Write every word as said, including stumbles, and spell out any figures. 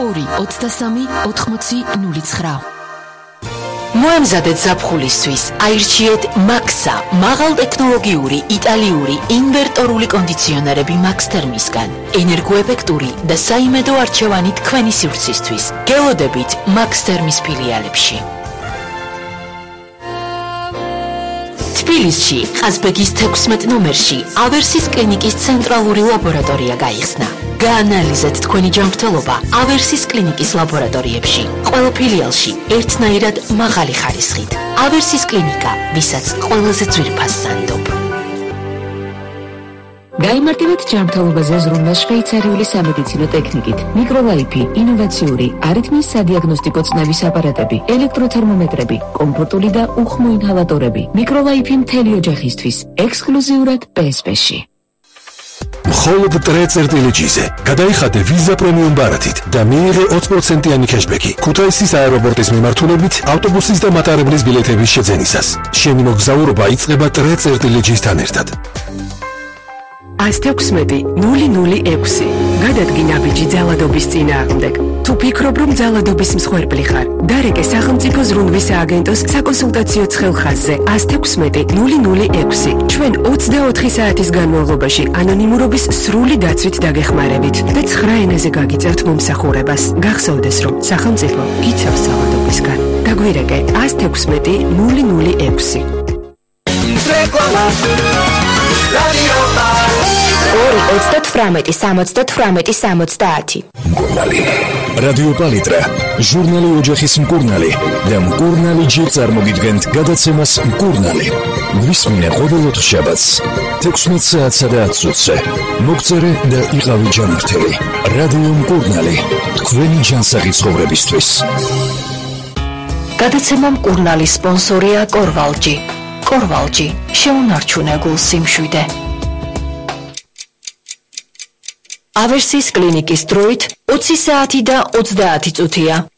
ორი ოცდასამი ოთხმოცი ნული ცხრა. მოემზადეთ ზაფხულისთვის, აირჩიეთ მაქსა, მაღალტექნოლოგიური იტალიური ინვერტორული კონდიციონერები Max Thermisგან. ენერგოეფექტური და საიმედო არჩევანი თქვენი სივრცისთვის. გელოდებით Max Thermis ფილიალებში. თბილისში, ყაზბეგის თექვსმეტ ნომერში, ავერსის კლინიკის ცენტრალური ლაბორატორია გაიხსნა. გაანალიზეთ თქვენი ჯანმრთელობა ავერსის კლინიკის ლაბორატორიებში. ყველა ფილიალში ერთნაირად მაღალი ხარისხით. ავერსის კლინიკა, ვისაც ყველაზე ძვირფას სანდობ. გაიმარტივეთ ჯანმრთელობაზე ზრუნვა შვეიცარიული სამედიცინო ტექნიკით. მიკროლაიფი, ინოვაციური, არითმიის სადიაგნოსტიკო წნევის აპარატები, ელექტროთერმომეტრები, კომფორტული და უხმო ინჰალატორები. მიკროლაიფი მთელი ოჯახისთვის, ექსკლუზიურად პი ეს პი-ში. მხოლოდ ტრე წერტილეჯიზე გადაიხადე ვიზა პრემიუმ ბარათით და მიიღე ოცი პროცენტიანი კეშბექი ქუთაისის აეროპორტის მიმართულებით ავტობუსის და მატარებლის ბილეთების შეძენისას. შენი მოგზაურობა იწყება ტრე წერტილეჯისთან ერთად. ას თექვსმეტი ნული ნული ექვსი. გადადგინა ბიჭი ძალადობის წინააღმდეგ. თუ ფიქრობ, რომ ძალადობის მსხვერპლი ხარ, დარეკე სახელმწიფო ზრუნვის სააგენტოს საკონსულტაციო ცხელხაზზე ას თექვსმეტი ნული ნული ექვსი. ჩვენ ოცდაოთხი საათის განმავლობაში ანონიმურობის სრული დაცვით დაგეხმარებით და ცხრა ენაზე გაგიწევთ მომსახურებას. გახსოვდეს, რომ სახელმწიფო გიცავს ძალადობისგან. დაგვირეკე ას თექვსმეტი ნული ნული ექვსი. ორი ოცდათვრამეტი სამოცდათვრამეტი სამოცდაათი. მკურნალი. რადიო პალიტრა, ჟურნალი ოჯახის მკურნალი და მკურნალი ჯერ წარმოგიდგენთ გადაცემას მკურნალი. ვისმინე ყოველ ოთხშაბათს თექვსმეტ საათსა და ათს წუთზე. მოგწერე და იყავი ჯანმრთელი. რადიო მკურნალი, თქვენი ჯანსაღი ცხოვრებისთვის. გადაცემა მკურნალი სპონსორია კორვალჯი. კორვალჯი, შეუნარჩუნე გულს სიმშვიდე. ავერსის კლინიკის დროით ოცი საათი და ოცდაათი წუთია.